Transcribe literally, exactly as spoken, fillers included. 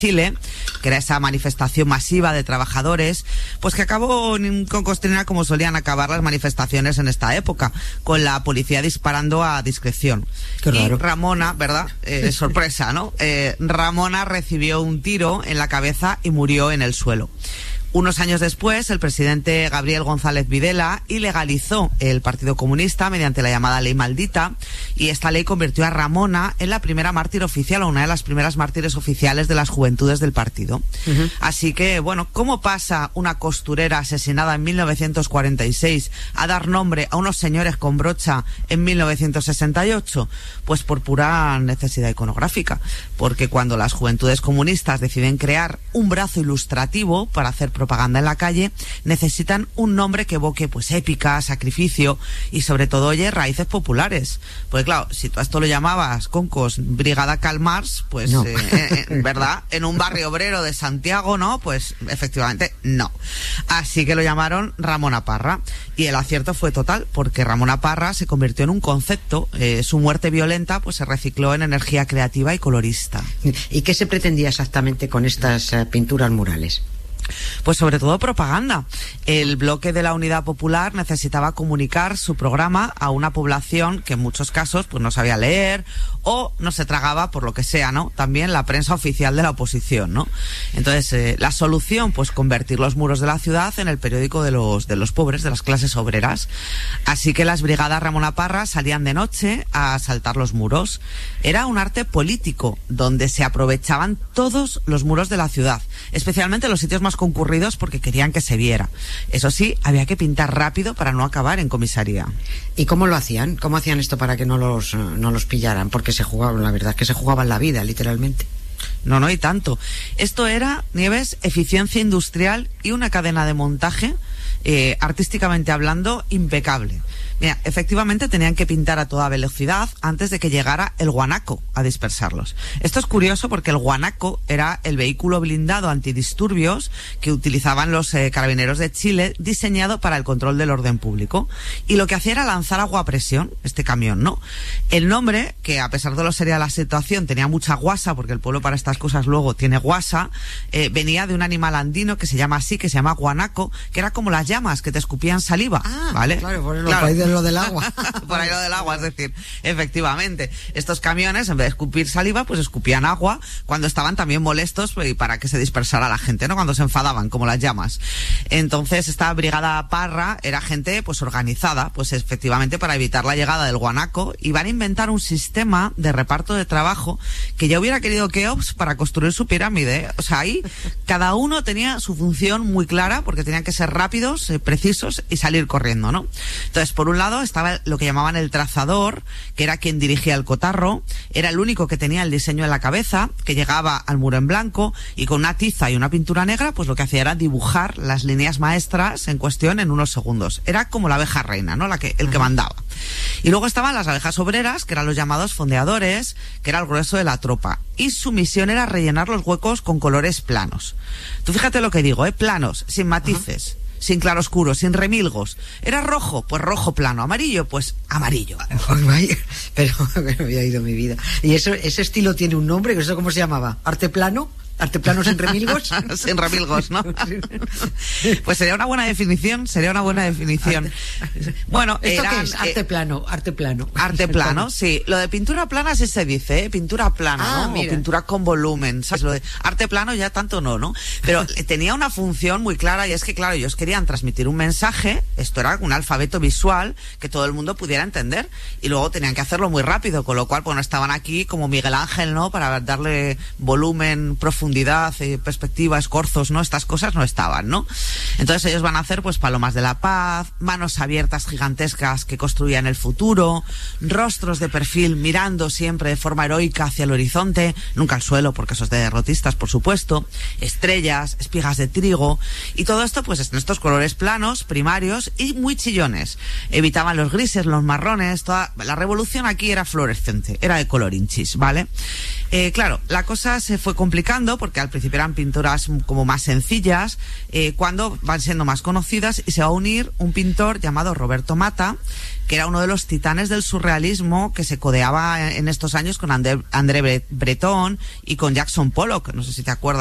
Chile, que era esa manifestación masiva de trabajadores, pues que acabó con consternar como solían acabar las manifestaciones en esta época, con la policía disparando a discreción. Qué raro. Y Ramona, ¿verdad? Eh, sorpresa, ¿no? Eh, Ramona recibió un tiro en la cabeza y murió en el suelo. Unos años después, el presidente Gabriel González Videla ilegalizó el Partido Comunista mediante la llamada Ley Maldita, y esta ley convirtió a Ramona en la primera mártir oficial, o una de las primeras mártires oficiales de las juventudes del partido. Uh-huh. Así que, bueno, ¿cómo pasa una costurera asesinada en mil novecientos cuarenta y seis a dar nombre a unos señores con brocha en mil novecientos sesenta y ocho? Pues por pura necesidad iconográfica, porque cuando las juventudes comunistas deciden crear un brazo ilustrativo para hacer propaganda en la calle, necesitan un nombre que evoque pues épica, sacrificio y sobre todo, oye, raíces populares. Pues claro, si tú a esto lo llamabas, Concos, Brigada Karl Marx, pues, no. eh, eh, ¿verdad? En un barrio obrero de Santiago, ¿no? Pues efectivamente no. Así que lo llamaron Ramona Parra. Y el acierto fue total, porque Ramona Parra se convirtió en un concepto. Eh, su muerte violenta pues se recicló en energía creativa y colorista. ¿Y qué se pretendía exactamente con estas uh, pinturas murales? Pues sobre todo propaganda. El bloque de la Unidad Popular necesitaba comunicar su programa a una población que en muchos casos pues no sabía leer o no se tragaba, por lo que sea, ¿no? También la prensa oficial de la oposición, ¿no? Entonces, eh, la solución, pues convertir los muros de la ciudad en el periódico de los de los pobres, de las clases obreras. Así que las brigadas Ramona Parra salían de noche a asaltar los muros. Era un arte político donde se aprovechaban todos los muros de la ciudad, especialmente los sitios más concurridos, porque querían que se viera. Eso sí, había que pintar rápido para no acabar en comisaría. ¿Y cómo lo hacían? ¿Cómo hacían esto para que no los, no los pillaran? Porque se jugaban, la verdad, que se jugaban la vida, literalmente. No, no, y tanto. Esto era, Nieves, eficiencia industrial y una cadena de montaje, eh, artísticamente hablando, impecable. Mira, efectivamente tenían que pintar a toda velocidad antes de que llegara el guanaco a dispersarlos. Esto es curioso porque el guanaco era el vehículo blindado antidisturbios que utilizaban los eh, carabineros de Chile, diseñado para el control del orden público. Y lo que hacía era lanzar agua a presión, este camión, ¿no? El nombre, que a pesar de lo seria la situación, tenía mucha guasa, porque el pueblo para estas cosas luego tiene guasa, eh, venía de un animal andino que se llama así, que se llama guanaco, que era como las llamas que te escupían saliva, ah, ¿vale? Claro, por claro. Ahí de lo del agua. Por ahí lo del agua, es decir, efectivamente, estos camiones, en vez de escupir saliva, pues escupían agua cuando estaban también molestos, pues, para que se dispersara la gente, ¿no? Cuando se enfadaban, como las llamas. Entonces, esta brigada Parra era gente, pues, organizada, pues, efectivamente, para evitar la llegada del guanaco, y van a inventar un sistema de reparto de trabajo que ya hubiera querido Keops para construir su pirámide, ¿eh? O sea, ahí cada uno tenía su función muy clara, porque tenían que ser rápidos, eh, precisos y salir corriendo, ¿no? Entonces, por un lado estaba lo que llamaban el trazador, que era quien dirigía el cotarro, era el único que tenía el diseño en la cabeza, que llegaba al muro en blanco y con una tiza y una pintura negra, pues lo que hacía era dibujar las líneas maestras en cuestión en unos segundos. Era como la abeja reina, ¿no? La que, el que mandaba. Y luego estaban las abejas obreras, que eran los llamados fondeadores, que era el grueso de la tropa. Y su misión era rellenar los huecos con colores planos. Tú fíjate lo que digo, ¿eh? Planos, sin matices. Ajá. Sin claroscuros, sin remilgos. ¿Era rojo? Pues rojo plano. ¿Amarillo? Pues amarillo. Pero me había ido mi vida. ¿Y eso, ese estilo tiene un nombre? ¿Eso cómo se llamaba? ¿Arte plano? ¿Arte plano sin remilgos? Sin remilgos, ¿no? Pues sería una buena definición, sería una buena definición. Bueno, ¿esto eran, qué es? Arte eh, plano, arte plano. Arte plano, sí. Lo de pintura plana sí se dice, ¿eh? Pintura plana, ah, ¿no? Mira. O pintura con volumen, ¿sabes? Lo de arte plano ya tanto no, ¿no? Pero tenía una función muy clara, y es que, claro, ellos querían transmitir un mensaje, esto era un alfabeto visual que todo el mundo pudiera entender, y luego tenían que hacerlo muy rápido, con lo cual, pues no estaban aquí como Miguel Ángel, ¿no? Para darle volumen, profundidad, perspectiva, escorzos, ¿no? Estas cosas no estaban, ¿no? Entonces ellos van a hacer, pues, palomas de la paz, manos abiertas gigantescas que construían el futuro, rostros de perfil mirando siempre de forma heroica hacia el horizonte, nunca al suelo, porque eso es de derrotistas, por supuesto, estrellas, espigas de trigo, y todo esto, pues, en estos colores planos, primarios y muy chillones. Evitaban los grises, los marrones, toda la revolución aquí era fluorescente, era de color inchis, ¿vale? Eh, claro, la cosa se fue complicando porque al principio eran pinturas como más sencillas, eh, cuando van siendo más conocidas y se va a unir un pintor llamado Roberto Matta, que era uno de los titanes del surrealismo, que se codeaba en estos años con André, André Breton y con Jackson Pollock, no sé si te acuerdas